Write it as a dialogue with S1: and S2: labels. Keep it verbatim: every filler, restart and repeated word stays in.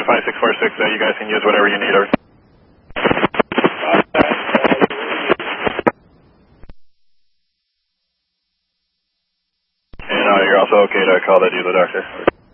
S1: five six four six, uh, you guys can use whatever you need. Or... And uh, you're also okay to call that dealer doctor.